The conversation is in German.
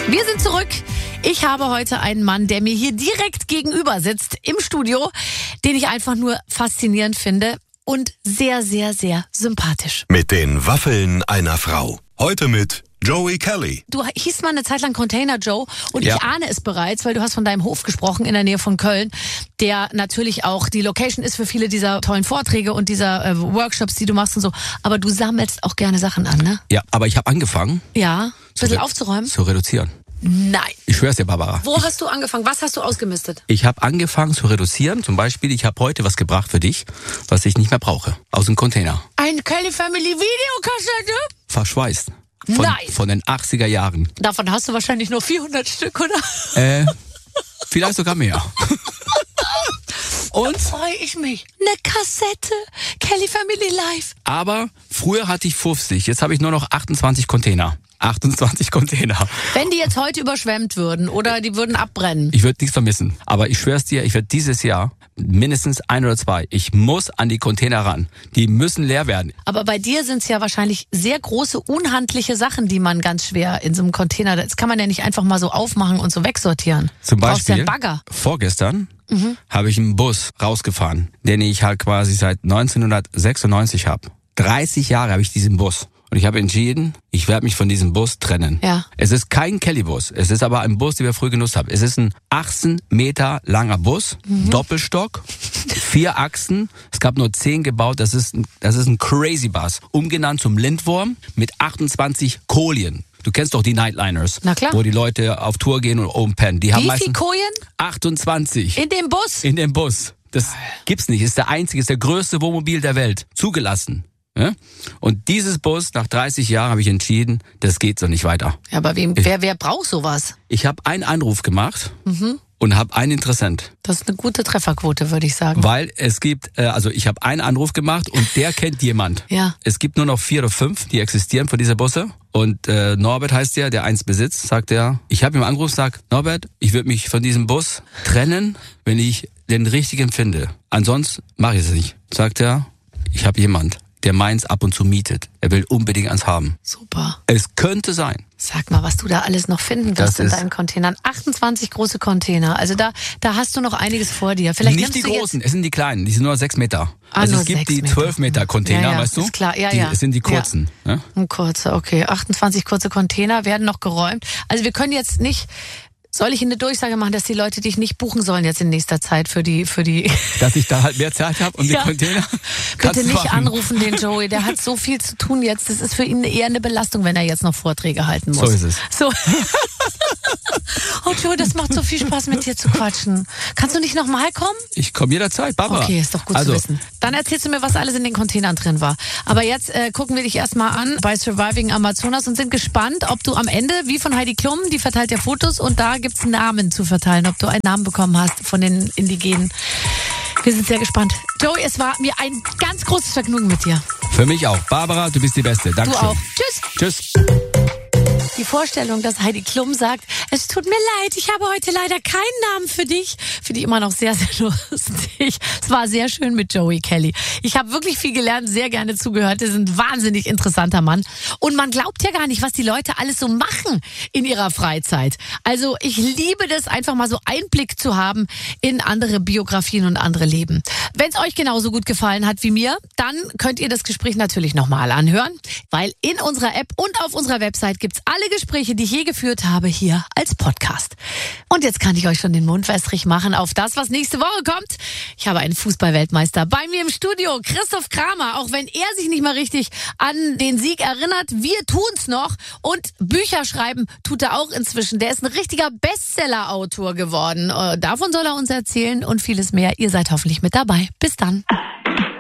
Wir sind zurück. Ich habe heute einen Mann, der mir hier direkt gegenüber sitzt im Studio, den ich einfach nur faszinierend finde und sehr, sehr, sehr sympathisch. Mit den Waffeln einer Frau. Heute mit Joey Kelly. Du hieß mal eine Zeit lang Container Joe und Ja. ich ahne es bereits, weil du hast von deinem Hof gesprochen in der Nähe von Köln, der natürlich auch die Location ist für viele dieser tollen Vorträge und dieser Workshops, die du machst und so. Aber du sammelst auch gerne Sachen an, ne? Ja, aber ich habe angefangen Ja, ein bisschen aufzuräumen. zu reduzieren. Nein. Ich schwör's dir, Barbara. Wo hast du angefangen? Was hast du ausgemistet? Ich habe angefangen zu reduzieren. Zum Beispiel, ich habe heute was gebracht für dich, was ich nicht mehr brauche. Aus dem Container. Eine Kelly Family Videokassette? Verschweißt. Nein. Von den 80er Jahren. Davon hast du wahrscheinlich nur 400 Stück, oder? Vielleicht sogar mehr. Und? Freue ich mich. Eine Kassette. Kelly Family Live. Aber früher hatte ich 50, jetzt habe ich nur noch 28 Container. 28 Container. Wenn die jetzt heute überschwemmt würden oder die würden abbrennen. Ich würde nichts vermissen. Aber ich schwör's dir, ich werde dieses Jahr mindestens 1 oder 2. Ich muss an die Container ran. Die müssen leer werden. Aber bei dir sind es ja wahrscheinlich sehr große, unhandliche Sachen, die man ganz schwer in so einem Container, das kann man ja nicht einfach mal so aufmachen und so wegsortieren. Zum Du brauchst ja Beispiel, einen Bagger. vorgestern habe ich einen Bus rausgefahren, den ich halt quasi seit 1996 habe. 30 Jahre habe ich diesen Bus. Und ich habe entschieden, ich werde mich von diesem Bus trennen. Ja. Es ist kein Kelly-Bus. Es ist aber ein Bus, den wir früher genutzt haben. Es ist ein 18 Meter langer Bus, Doppelstock, 4 Achsen. Es gab nur 10 gebaut. Das ist ein Crazy Bus. Umgenannt zum Lindwurm mit 28 Kolien. Du kennst doch die Nightliners. Na klar. Wo die Leute auf Tour gehen und oben pennen. Die haben Wie viel meistens Kojen 28. in dem Bus? In dem Bus. Das gibt's nicht. Ist der einzige, ist der größte Wohnmobil der Welt. Zugelassen. Ja? Und dieses Bus, nach 30 Jahren habe ich entschieden, das geht so nicht weiter. Ja, aber wer braucht sowas? Ich habe einen Anruf gemacht und habe einen Interessent. Das ist eine gute Trefferquote, würde ich sagen. Weil es gibt, ich habe einen Anruf gemacht und der kennt jemand. Ja. Es gibt nur noch 4 oder 5, die existieren von dieser Busse. Und Norbert heißt der eins besitzt, sagt er. Ich habe ihm angerufen und sagt, Norbert, ich würde mich von diesem Bus trennen, wenn ich den richtigen finde. Ansonsten mache ich es nicht. Sagt er, ich habe jemand, der meins ab und zu mietet. Er will unbedingt eins haben. Super. Es könnte sein. Sag mal, was du da alles noch finden wirst in deinen Containern. 28 große Container. Also da hast du noch einiges vor dir. Vielleicht Nicht die nimmst du großen, es sind die kleinen, die sind nur 6 Meter. Nur es gibt 6 die Meter. 12 Meter Container, Ja, weißt du? ist klar. Ja, die, ja. Es sind die kurzen. Ja? Ein kurzer, okay. 28 kurze Container werden noch geräumt. Also wir können jetzt nicht... Soll ich eine Durchsage machen, dass die Leute dich nicht buchen sollen jetzt in nächster Zeit für die... Dass ich da halt mehr Zeit habe und Ja. die Container. Bitte kannst du nicht machen. anrufen, den Joey. Der hat so viel zu tun jetzt. Das ist für ihn eher eine Belastung, wenn er jetzt noch Vorträge halten muss. So ist es. So. Oh Joey, das macht so viel Spaß, mit dir zu quatschen. Kannst du nicht nochmal kommen? Ich komme jederzeit, Barbara. Okay, ist doch gut zu wissen. Dann erzählst du mir, was alles in den Containern drin war. Aber jetzt gucken wir dich erstmal an bei Surviving Amazonas und sind gespannt, ob du am Ende, wie von Heidi Klum, die verteilt ja Fotos und da gibt's Namen zu verteilen, ob du einen Namen bekommen hast von den Indigenen. Wir sind sehr gespannt. Joey, es war mir ein ganz großes Vergnügen mit dir. Für mich auch. Barbara, du bist die Beste. Du Dankeschön. auch. Tschüss. Tschüss. Die Vorstellung, dass Heidi Klum sagt, es tut mir leid, ich habe heute leider keinen Namen für dich, finde ich immer noch sehr, sehr lustig. Es war sehr schön mit Joey Kelly. Ich habe wirklich viel gelernt, sehr gerne zugehört. Er ist ein wahnsinnig interessanter Mann. Und man glaubt ja gar nicht, was die Leute alles so machen in ihrer Freizeit. Also ich liebe das, einfach mal so Einblick zu haben in andere Biografien und andere Leben. Wenn es euch genauso gut gefallen hat wie mir, dann könnt ihr das Gespräch natürlich nochmal anhören, weil in unserer App und auf unserer Website gibt's alle Gespräche, die ich je geführt habe, hier als Podcast. Und jetzt kann ich euch schon den Mund wässrig machen auf das, was nächste Woche kommt. Ich habe einen Fußballweltmeister bei mir im Studio, Christoph Kramer. Auch wenn er sich nicht mal richtig an den Sieg erinnert, wir tun's noch. Und Bücher schreiben tut er auch inzwischen. Der ist ein richtiger Bestseller-Autor geworden. Davon soll er uns erzählen und vieles mehr. Ihr seid hoffentlich mit dabei. Bis dann.